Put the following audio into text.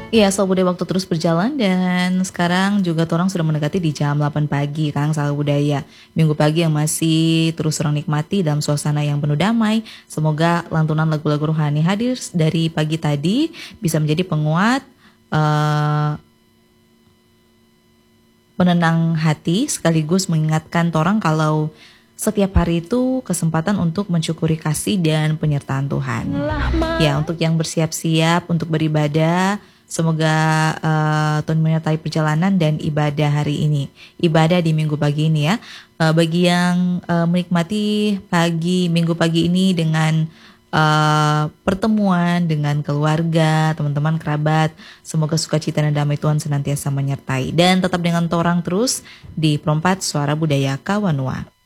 Iya, Salam Budaya waktu terus berjalan dan sekarang juga orang sudah mendekati di jam 8 pagi Kang Salam Budaya. Minggu pagi yang masih terus orang nikmati dalam suasana yang penuh damai. Semoga lantunan lagu-lagu rohani hadir dari pagi tadi bisa menjadi penguat, eh, penenang hati sekaligus mengingatkan orang kalau setiap hari itu kesempatan untuk mensyukuri kasih dan penyertaan Tuhan. Ya, untuk yang bersiap-siap untuk beribadah, semoga Tuhan menyertai perjalanan dan ibadah hari ini. Ibadah di minggu pagi ini ya. Bagi yang menikmati minggu pagi ini dengan pertemuan dengan keluarga, teman-teman, kerabat, semoga sukacita dan damai Tuhan senantiasa menyertai. Dan tetap dengan torang terus di Perompat Suara Budaya Kawanua.